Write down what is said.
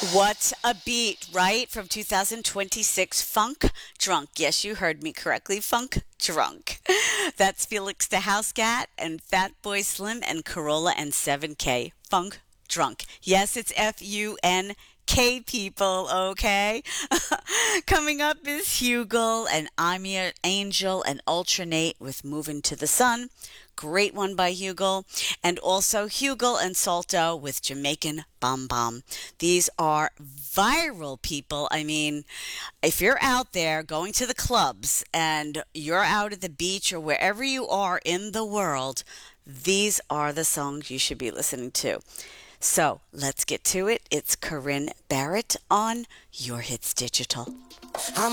What a beat, right? From 2026, Funk Drunk. Yes, you heard me correctly. Funk Drunk. That's Felix the House Cat and Fatboy Slim and Corolla and 7K. Funk Drunk. Yes, it's FUNK, people, okay? Coming up is Hugel, and I'm your angel, and Ultranate with Moving to the Sun. Great one by Hugel. And also Hugel and Salto with Jamaican Bom Bom. These are viral, people. I mean, if you're out there going to the clubs and you're out at the beach or wherever you are in the world, these are the songs you should be listening to. So let's get to it. It's Corinne Barrett on Your Hits Digital.